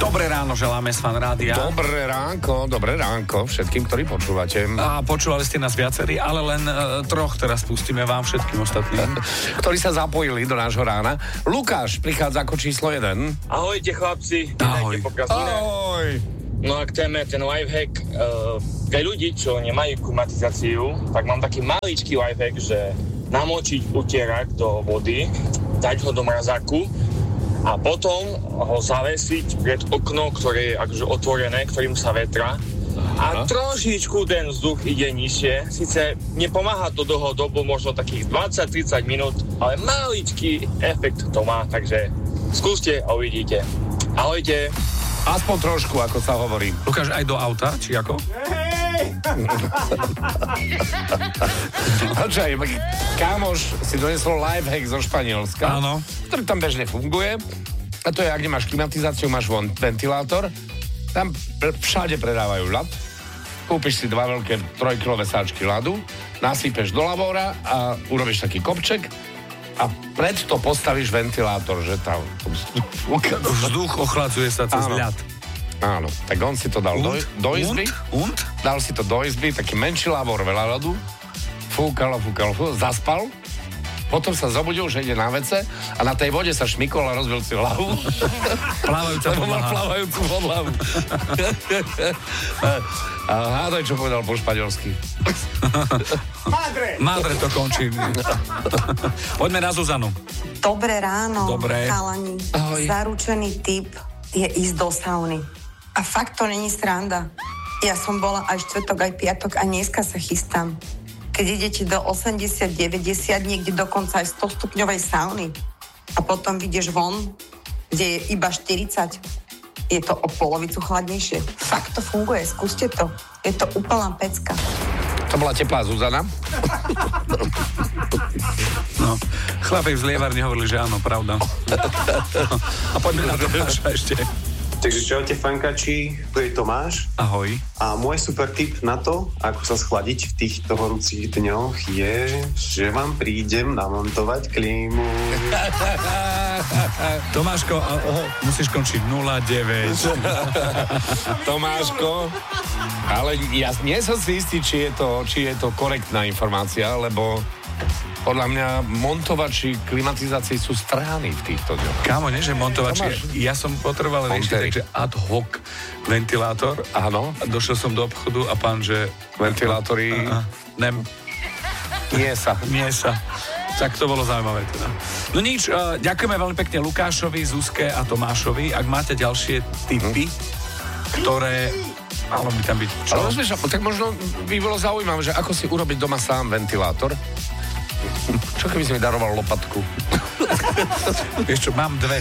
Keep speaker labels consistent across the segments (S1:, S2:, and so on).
S1: Dobré ráno želáme z Fan Rádia.
S2: Dobré ránko všetkým, ktorí počúvate.
S1: A počúvali ste nás viacerí, ale len troch teraz pustíme vám všetkým ostatným.
S2: Ktorí sa zapojili do nášho rána. Lukáš prichádza ako číslo 1.
S3: Ahojte chlapci.
S1: Ahoj.
S2: Ahoj.
S3: No a k téme ten lifehack pre ľudí, čo nemajú klimatizáciu, tak mám taký maličký lifehack, že namočiť utierak do vody, dať ho do mrazáku a potom ho zavesiť pred okno, ktoré je akože otvorené, ktorým sa vetra. A trošičku ten vzduch ide nižšie. Sice nepomáha to dlhodobo, možno takých 20-30 minút, ale maličký efekt to má, takže skúste a uvidíte. Ahojte.
S2: Aspoň trošku, ako sa hovorí.
S1: Lukáš, aj do auta, či ako?
S2: Počkaj, kámoš si donesol lifehack zo Španielska.
S1: Áno.
S2: Ktorý tam bežne funguje. A to je, ak nemáš klimatizáciu, máš ventilátor. Tam všade predávajú ľad. Kúpiš si 2 veľké 3-kilové sáčky ľadu, nasypeš do lavóra a urobíš taký kopček a preto postavíš ventilátor, že tam
S1: Vzduch ochladzuje sa cez ľad.
S2: Áno, tak on si to dal do izby. Dal si to do izby, taký menší lavor, veľa ľadu. Fúkal, zaspal. Potom sa zobudil, že ide na vece a na tej vode sa šmykol a rozbil si hlavu. Plávajúcu podlahu. A hádaj, čo povedal po španielsky.
S1: Madre to končí. Poďme na Zuzanu.
S4: Dobré ráno,
S1: Dobré.
S4: chalani.
S2: Ahoj.
S4: Zaručený tip je ísť do sauny. A fakt to není sranda. Ja som bola aj štvrtok, aj piatok a dneska sa chystám. Keď idete do 80, 90, niekde dokonca aj 100 stupňovej sauny a potom vidieš von, kde je iba 40, je to o polovicu chladnejšie. Fakt to funguje, skúste to. Je to úplná pecka.
S2: To bola teplá Zuzana.
S1: No, chlapek z Lievarne hovorili, že áno, pravda. A poďme na Tomáša ešte.
S5: Takže čaute fankači, tu je Tomáš.
S1: Ahoj.
S5: A môj super tip na to, ako sa schladiť v týchto horúcich dňoch je, že vám prídem namontovať klímu.
S1: Tomáško, musíš končiť 09.
S2: Tomáško, ale ja nie som si istý, či je to korektná informácia, lebo podľa mňa montovači klimatizácií sú strány v týchto dňoch.
S1: Kámo, nie že montovači. Ja som potreboval riešiť, takže ad hoc ventilátor.
S2: Áno.
S1: A došiel som do obchodu a pán, že
S2: Ventilátory
S1: miesa. Tak to bolo zaujímavé teda. No nič, ďakujeme veľmi pekne Lukášovi, Zuzke a Tomášovi. Ak máte ďalšie tipy, ktoré malo by tam byť čo?
S2: Ale rozmýšľam, tak možno by bolo zaujímavé, že ako si urobiť doma sám ventilátor. Čo keby si mi daroval lopatku?
S1: Vieš čo, mám 2.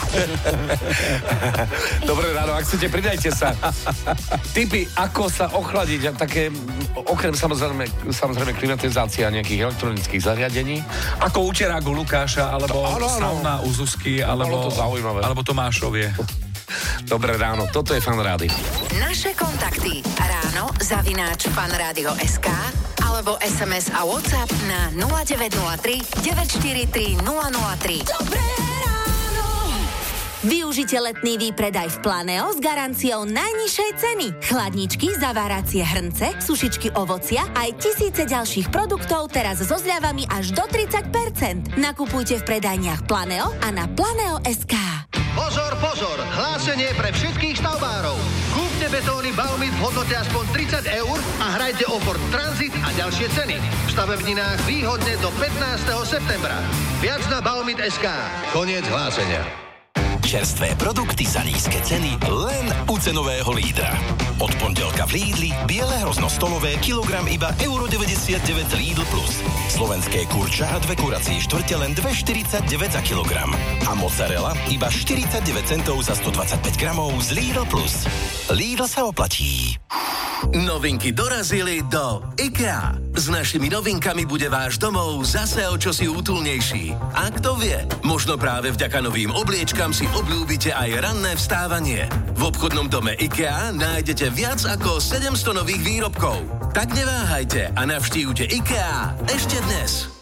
S2: Dobré ráno, ak chcete, pridajte sa. Tipy, ako sa ochladiť, také, okrem samozrejme klimatizácia nejakých elektronických zariadení.
S1: Ako utierák u Lukáša, alebo sauna u Zuzky, alebo
S2: to zaujímavé.
S1: Alebo Tomášovie.
S2: Dobré ráno, toto je Fan Rádio.
S6: Naše kontakty ráno@fanradio.sk alebo SMS a WhatsApp na 0903 943 003. Dobré ráno. Využite letný výpredaj v Planeo s garanciou najnižšej ceny. Chladničky, zaváracie hrnce, sušičky ovocia aj tisíce ďalších produktov teraz so zľavami až do 30%. Nakupujte v predajniach Planeo a na planeo.sk.
S7: Pozor, pozor! Hlásenie pre všetkých stavbárov. Kúpte betóny Baumit v hodnote aspoň 30 eur a hrajte o Ford Transit a ďalšie ceny. V stavebninách výhodne do 15. septembra. Viac na Baumit.sk. Koniec hlásenia.
S8: Čerstvé produkty za nízke ceny len u cenového lídra. Od pondelka v Lidli biele hrozno stolové kilogram iba €99 Lidl Plus. Slovenské kurča a 2 kuracie štvrte len 2,49 za kilogram. A mozzarella iba 49 centov za 125 gramov z Lidl Plus. Lidl sa oplatí.
S9: Novinky dorazili do IKEA. S našimi novinkami bude váš domov zase o čosi útulnejší. A kto vie, možno práve vďaka novým obliečkam si obľúbite aj ranné vstávanie. V obchodnom dome IKEA nájdete viac ako 700 nových výrobkov. Tak neváhajte a navštívte IKEA ešte dnes.